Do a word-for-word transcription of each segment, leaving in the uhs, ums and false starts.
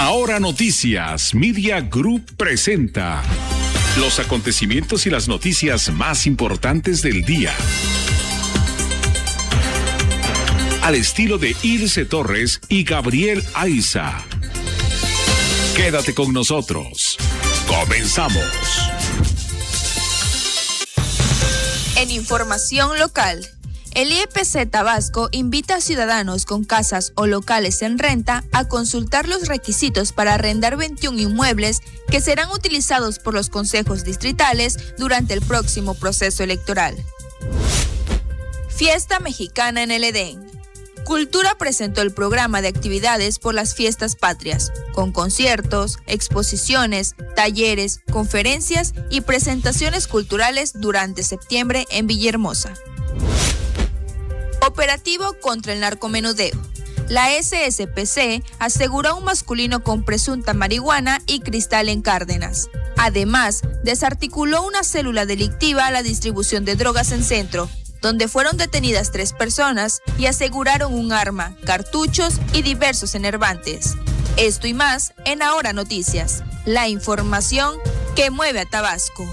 Ahora Noticias Media Group presenta los acontecimientos y las noticias más importantes del día. Al estilo de Ilse Torres y Gabriel Aiza. Quédate con nosotros. Comenzamos. En información local, el I E P C Tabasco invita a ciudadanos con casas o locales en renta a consultar los requisitos para arrendar veintiún inmuebles que serán utilizados por los consejos distritales durante el próximo proceso electoral. Fiesta mexicana en el Edén. Cultura presentó el programa de actividades por las fiestas patrias, con conciertos, exposiciones, talleres, conferencias y presentaciones culturales durante septiembre en Villahermosa. Operativo contra el narcomenudeo. La S S P C aseguró a un masculino con presunta marihuana y cristal en Cárdenas. Además, desarticuló una célula delictiva a la distribución de drogas en Centro, donde fueron detenidas tres personas y aseguraron un arma, cartuchos y diversos enervantes. Esto y más en Ahora Noticias, la información que mueve a Tabasco.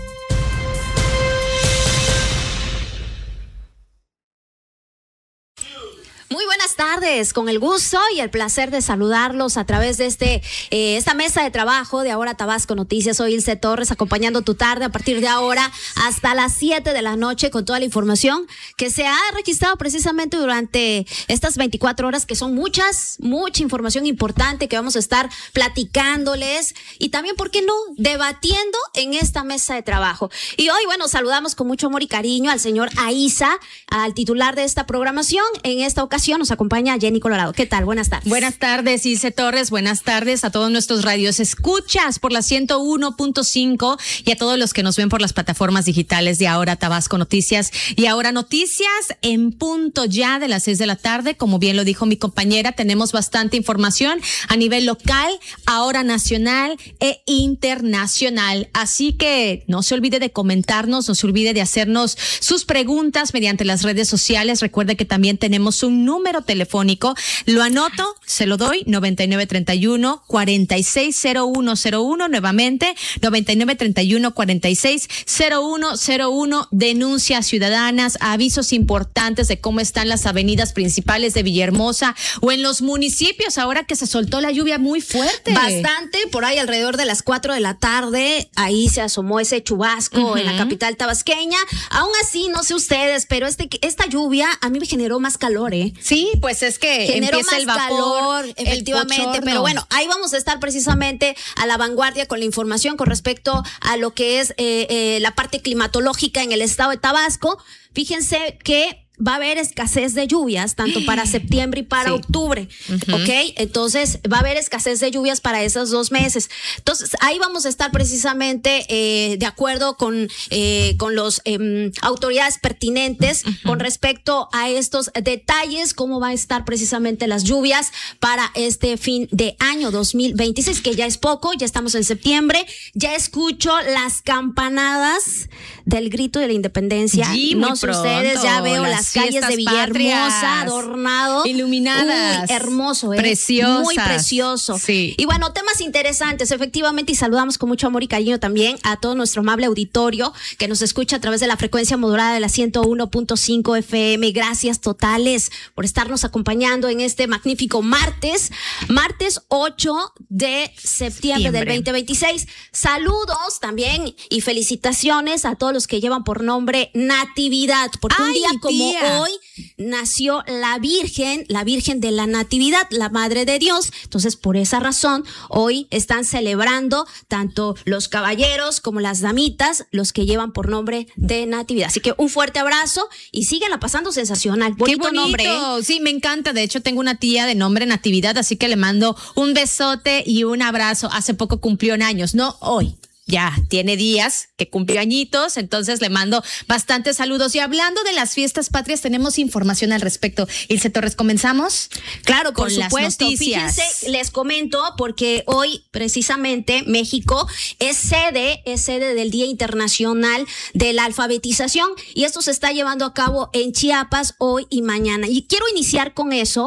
Muy buenas tardes, con el gusto y el placer de saludarlos a través de este eh, esta mesa de trabajo de Ahora Tabasco Noticias. Soy Ilse Torres, acompañando tu tarde a partir de ahora hasta las siete de la noche con toda la información que se ha registrado precisamente durante estas veinticuatro horas, que son muchas, mucha información importante que vamos a estar platicándoles y también, ¿por qué no?, debatiendo en esta mesa de trabajo. Y hoy, bueno, saludamos con mucho amor y cariño al señor Aiza, al titular de esta programación. En esta ocasión nos acompaña Jenny Colorado. ¿Qué tal? Buenas tardes. Buenas tardes, Ilse Torres. Buenas tardes a todos nuestros radios escuchas por la ciento uno punto cinco y a todos los que nos ven por las plataformas digitales de Ahora Tabasco Noticias y Ahora Noticias en punto ya de las seis de la tarde. Como bien lo dijo mi compañera, tenemos bastante información a nivel local, ahora nacional e internacional. Así que no se olvide de comentarnos, no se olvide de hacernos sus preguntas mediante las redes sociales. Recuerde que también tenemos un número telefónico, lo anoto, se lo doy, noventa y nueve treinta y uno, cuarenta y seis cero uno cero uno, nuevamente, noventa y nueve treinta y uno, cuarenta y seis cero uno cero uno, denuncias ciudadanas, avisos importantes de cómo están las avenidas principales de Villahermosa o en los municipios ahora que se soltó la lluvia muy fuerte. Bastante, por ahí alrededor de las cuatro de la tarde, ahí se asomó ese chubasco uh-huh. en la capital tabasqueña. Aún así, no sé ustedes, pero este esta lluvia a mí me generó más calor, ¿eh? Sí, pues es que generó empieza más el vapor, calor, efectivamente, pero bueno, ahí vamos a estar precisamente a la vanguardia con la información con respecto a lo que es eh, eh, la parte climatológica en el estado de Tabasco. Fíjense que va a haber escasez de lluvias, tanto para septiembre y para sí. octubre, uh-huh. ¿ok? Entonces, va a haber escasez de lluvias para esos dos meses. Entonces, ahí vamos a estar precisamente eh, de acuerdo con, eh, con las eh, autoridades pertinentes uh-huh. con respecto a estos detalles, cómo va a estar precisamente las lluvias para este fin de año dos mil veintiséis, que ya es poco, ya estamos en septiembre, ya escucho las campanadas del grito de la independencia. Sí, no sé ustedes, ya veo las, las calles de Villahermosa adornado, iluminadas, uy, hermoso, ¿eh? Preciosas, muy precioso. Sí. Y bueno, temas interesantes, efectivamente, y saludamos con mucho amor y cariño también a todo nuestro amable auditorio que nos escucha a través de la frecuencia modulada de la ciento uno punto cinco F M. Gracias totales por estarnos acompañando en este magnífico martes, martes ocho de septiembre Siempre. del veinte veintiséis. Saludos también y felicitaciones a todos los que llevan por nombre Natividad, porque Ay, un día como tía. hoy nació la Virgen, la Virgen de la Natividad, la Madre de Dios. Entonces, por esa razón, hoy están celebrando tanto los caballeros como las damitas, los que llevan por nombre de Natividad. Así que un fuerte abrazo y síganla pasando sensacional. Bonito, Qué bonito nombre, ¿eh? Sí, me encanta. De hecho, tengo una tía de nombre Natividad, así que le mando un besote y un abrazo. Hace poco cumplió años, no hoy. Ya tiene días que cumplió añitos, entonces le mando bastantes saludos. Y hablando de las fiestas patrias, tenemos información al respecto. Ilse Torres, ¿comenzamos? Claro, por con supuesto. Las noticias. Fíjense, les comento, porque hoy precisamente México es sede, es sede del Día Internacional de la Alfabetización, y esto se está llevando a cabo en Chiapas hoy y mañana. Y quiero iniciar con eso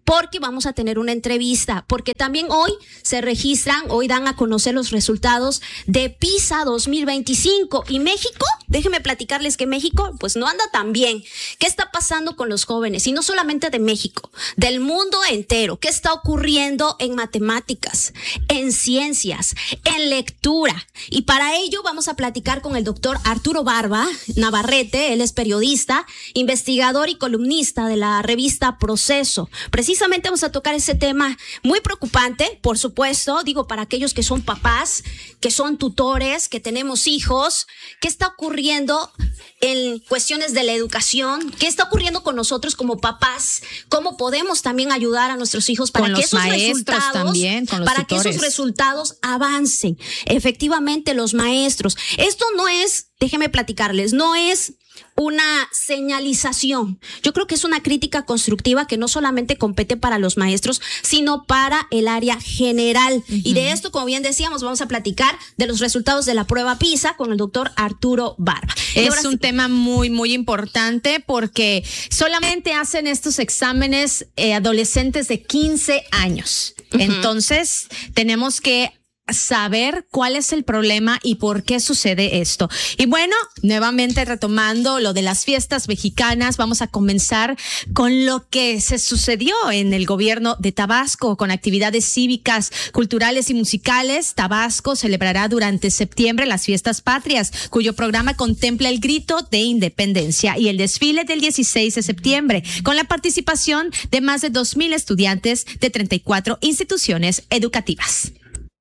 porque vamos a tener una entrevista, porque también hoy se registran, hoy dan a conocer los resultados de PISA dos mil veinticinco y México, déjenme platicarles que México pues no anda tan bien. ¿Qué está pasando con los jóvenes? Y no solamente de México, del mundo entero. ¿Qué está ocurriendo en matemáticas, en ciencias, en lectura? Y para ello vamos a platicar con el doctor Arturo Barba Navarrete. Él es periodista, investigador y columnista de la revista Proceso. Precisamente vamos a tocar ese tema muy preocupante, por supuesto, digo, para aquellos que son papás, que son tutores, que tenemos hijos. ¿Qué está ocurriendo en cuestiones de la educación? ¿Qué está ocurriendo con nosotros como papás? ¿Cómo podemos también ayudar a nuestros hijos para con que los esos maestros resultados, también, con los para tutores. que esos resultados avancen? Efectivamente, los maestros. Esto no es, déjenme platicarles, no es una señalización. Yo creo que es una crítica constructiva que no solamente compete para los maestros, sino para el área general. Uh-huh. Y de esto, como bien decíamos, vamos a platicar de los resultados de la prueba PISA con el doctor Arturo Barba. Es un sí. tema muy, muy importante porque solamente hacen estos exámenes eh, adolescentes de quince años. Uh-huh. Entonces, tenemos que saber cuál es el problema y por qué sucede esto. Y bueno, nuevamente retomando lo de las fiestas mexicanas, vamos a comenzar con lo que se sucedió en el gobierno de Tabasco con actividades cívicas, culturales y musicales. Tabasco celebrará durante septiembre las fiestas patrias, cuyo programa contempla el grito de independencia y el desfile del dieciséis de septiembre, con la participación de más de dos mil estudiantes de treinta y cuatro instituciones educativas.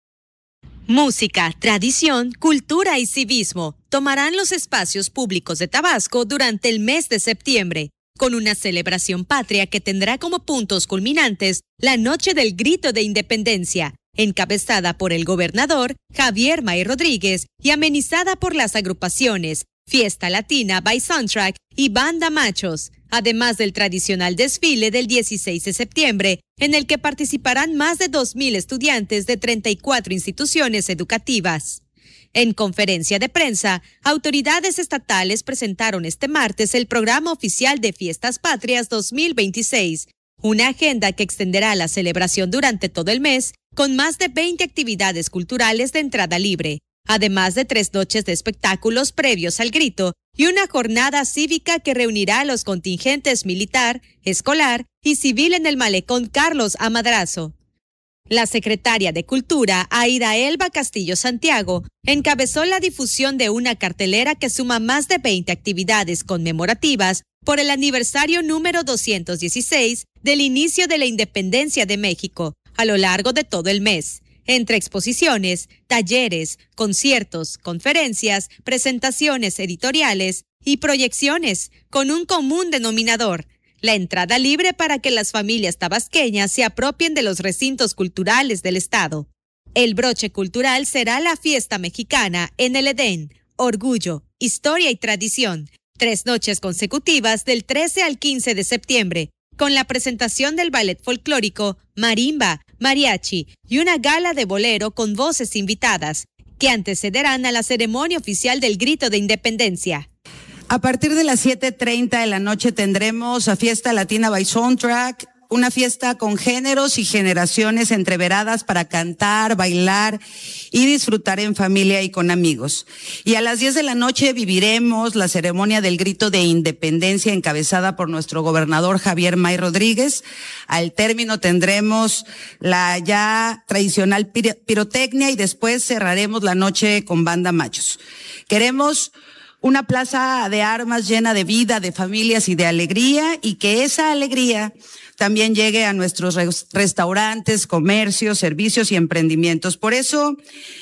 Música, tradición, cultura y civismo tomarán los espacios públicos de Tabasco durante el mes de septiembre, con una celebración patria que tendrá como puntos culminantes la Noche del Grito de Independencia, encabezada por el gobernador Javier May Rodríguez y amenizada por las agrupaciones Fiesta Latina by Soundtrack y Banda Machos, además del tradicional desfile del dieciséis de septiembre, en el que participarán más de dos mil estudiantes de treinta y cuatro instituciones educativas. En conferencia de prensa, autoridades estatales presentaron este martes el programa oficial de Fiestas Patrias dos mil veintiséis, una agenda que extenderá la celebración durante todo el mes, con más de veinte actividades culturales de entrada libre, además de tres noches de espectáculos previos al grito y una jornada cívica que reunirá a los contingentes militar, escolar y civil en el malecón Carlos A. Madrazo. La secretaria de Cultura, Aida Elba Castillo Santiago, encabezó la difusión de una cartelera que suma más de veinte actividades conmemorativas por el aniversario número doscientos dieciséis del inicio de la independencia de México, a lo largo de todo el mes, entre exposiciones, talleres, conciertos, conferencias, presentaciones editoriales y proyecciones, con un común denominador: la entrada libre para que las familias tabasqueñas se apropien de los recintos culturales del estado. El broche cultural será la fiesta mexicana en el Edén, orgullo, historia y tradición, tres noches consecutivas del trece al quince de septiembre, con la presentación del ballet folclórico, marimba, mariachi y una gala de bolero con voces invitadas, que antecederán a la ceremonia oficial del Grito de Independencia. A partir de las siete treinta de la noche tendremos a Fiesta Latina by Soundtrack, una fiesta con géneros y generaciones entreveradas para cantar, bailar y disfrutar en familia y con amigos. Y a las diez de la noche viviremos la ceremonia del Grito de Independencia encabezada por nuestro gobernador Javier May Rodríguez. Al término tendremos la ya tradicional pir- pirotecnia y después cerraremos la noche con Banda Machos. Queremos una plaza de armas llena de vida, de familias y de alegría, y que esa alegría también llegue a nuestros restaurantes, comercios, servicios y emprendimientos. Por eso,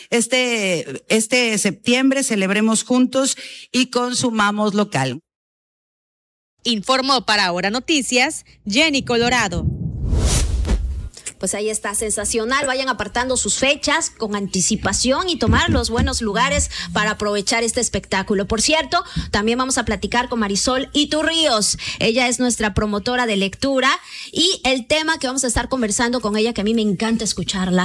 este, este septiembre celebremos juntos y consumamos local. Informó para Ahora Noticias, Jenny Colorado. Pues ahí está, sensacional. Vayan apartando sus fechas con anticipación y tomar los buenos lugares para aprovechar este espectáculo. Por cierto, también vamos a platicar con Marisol Iturríos. Ella es nuestra promotora de lectura y el tema que vamos a estar conversando con ella, que a mí me encanta escucharla,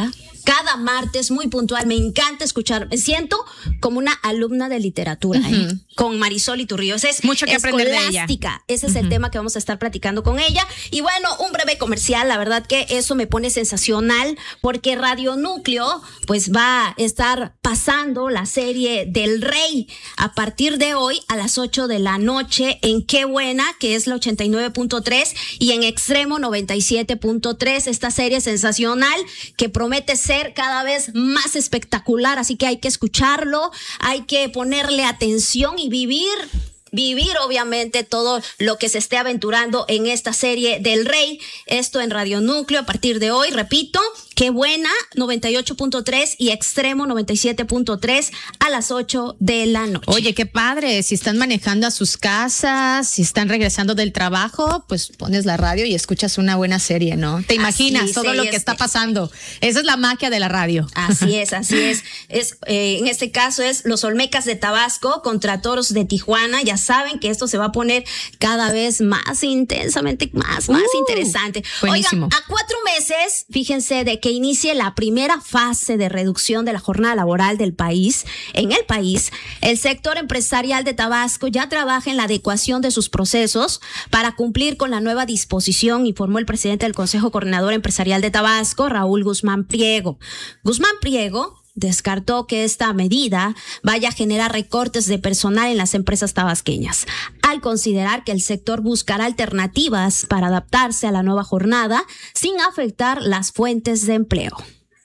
cada martes, muy puntual. Me encanta escuchar. Me siento como una alumna de literatura, uh-huh. ¿eh? Con Marisol Iturrios. Es mucho que aprender de ella. Ese es uh-huh. el tema que vamos a estar platicando con ella. Y bueno, un breve comercial. La verdad que eso me pone sensacional porque Radio Núcleo pues va a estar pasando la serie del Rey a partir de hoy a las ocho de la noche en Qué Buena, que es la ochenta y nueve punto tres, y en Extremo noventa y siete punto tres. Esta serie sensacional que promete ser cada vez más espectacular, así que hay que escucharlo, hay que ponerle atención y vivir Vivir, obviamente, todo lo que se esté aventurando en esta serie del Rey. Esto en Radio Núcleo a partir de hoy, repito, Qué Buena, noventa y ocho punto tres y Extremo noventa y siete punto tres a las ocho de la noche. Oye, qué padre. Si están manejando a sus casas, si están regresando del trabajo, pues pones la radio y escuchas una buena serie, ¿no? Te imaginas así, todo sí, lo que es, está pasando. Esa es la magia de la radio. Así es, así es. es eh, en este caso es los Olmecas de Tabasco contra Toros de Tijuana. Ya saben que esto se va a poner cada vez más intensamente, más, más uh, interesante. Buenísimo. Oigan, a cuatro meses, fíjense, de que inicie la primera fase de reducción de la jornada laboral del país, en el país, el sector empresarial de Tabasco ya trabaja en la adecuación de sus procesos para cumplir con la nueva disposición, informó el presidente del Consejo Coordinador Empresarial de Tabasco, Raúl Guzmán Priego. Guzmán Priego descartó que esta medida vaya a generar recortes de personal en las empresas tabasqueñas, al considerar que el sector buscará alternativas para adaptarse a la nueva jornada sin afectar las fuentes de empleo.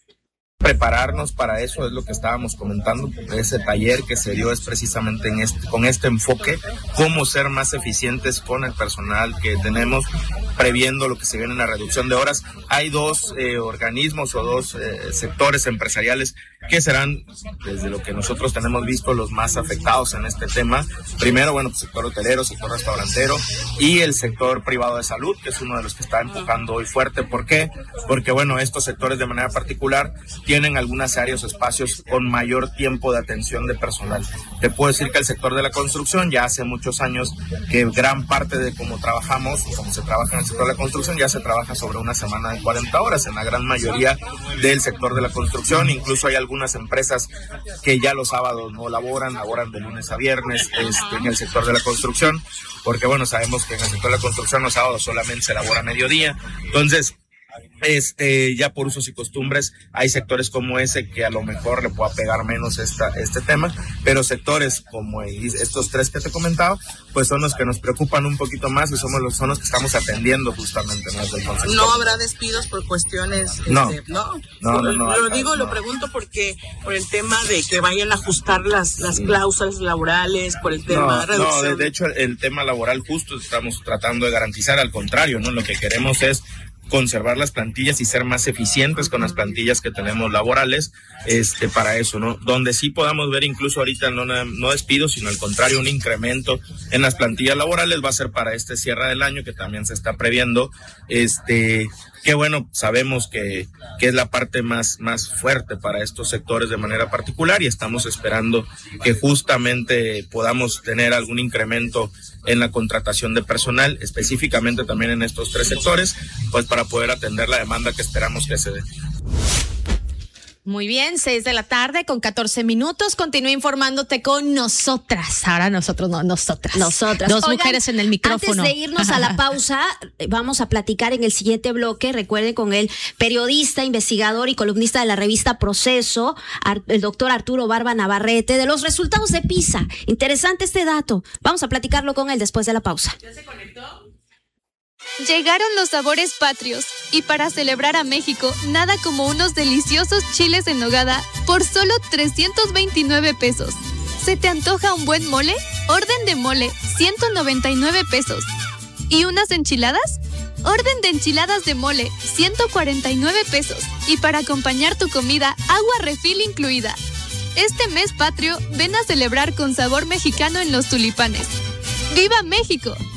Prepararnos para eso es lo que estábamos comentando. Ese taller que se dio es precisamente en este, con este enfoque, cómo ser más eficientes con el personal que tenemos, previendo lo que se viene en la reducción de horas. Hay dos eh, organismos o dos eh, sectores empresariales que serán, desde lo que nosotros tenemos visto, los más afectados en este tema. Primero, bueno, pues sector hotelero, sector restaurantero y el sector privado de salud, que es uno de los que está empujando hoy fuerte. ¿Por qué? Porque, bueno, estos sectores de manera particular tienen algunas áreas o espacios con mayor tiempo de atención de personal. Te puedo decir que el sector de la construcción ya hace muchos años que gran parte de cómo trabajamos o cómo se trabaja en el sector de la construcción ya se trabaja sobre una semana de cuarenta horas en la gran mayoría del sector de la construcción. Incluso hay algunas empresas que ya los sábados no laboran, laboran de lunes a viernes este, en el sector de la construcción, porque bueno, sabemos que en el sector de la construcción los sábados solamente se labora a mediodía. Entonces, Este, ya por usos y costumbres hay sectores como ese que a lo mejor le pueda pegar menos esta, este tema, pero sectores como el, estos tres que te comentaba, pues son los que nos preocupan un poquito más y somos los, son los que estamos atendiendo justamente. ¿No? ¿No habrá despidos por cuestiones? No, este, ¿no? no, no, no, Lo no, digo, no. lo pregunto porque por el tema de que vayan a ajustar las, las cláusulas laborales, por el tema no, de reducción. No, de, de hecho el, el tema laboral justo estamos tratando de garantizar, al contrario, ¿no? Lo que queremos es conservar las plantillas y ser más eficientes con las plantillas que tenemos laborales, este, para eso, ¿no? Donde sí podamos ver incluso ahorita no, no despidos, sino al contrario, un incremento en las plantillas laborales va a ser para este cierre del año, que también se está previendo, este, que bueno, sabemos que, que es la parte más, más fuerte para estos sectores de manera particular y estamos esperando que justamente podamos tener algún incremento en la contratación de personal, específicamente también en estos tres sectores, pues para poder atender la demanda que esperamos que se dé. Muy bien, seis de la tarde con catorce minutos. Continúa informándote con nosotras. Ahora nosotros, no, nosotras. Nosotras. Dos Oigan, mujeres en el micrófono. Antes de irnos a la pausa, vamos a platicar en el siguiente bloque, recuerden, con el periodista, investigador y columnista de la revista Proceso, el doctor Arturo Barba Navarrete, de los resultados de PISA. Interesante este dato. Vamos a platicarlo con él después de la pausa. ¿Ya se conectó? Llegaron los sabores patrios y para celebrar a México, nada como unos deliciosos chiles en nogada por solo trescientos veintinueve pesos. ¿Se te antoja un buen mole? Orden de mole, ciento noventa y nueve pesos. ¿Y unas enchiladas? Orden de enchiladas de mole, ciento cuarenta y nueve pesos. Y para acompañar tu comida, agua refil incluida. Este mes patrio, ven a celebrar con sabor mexicano en Los Tulipanes. ¡Viva México!